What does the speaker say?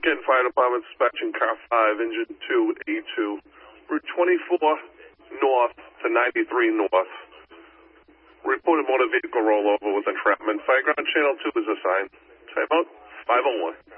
Canton Fire Department dispatching car 5, engine 2, A2, Route 24 north to 93 north. Reported motor vehicle rollover with entrapment. Fireground channel 2 is assigned. Timeout 501.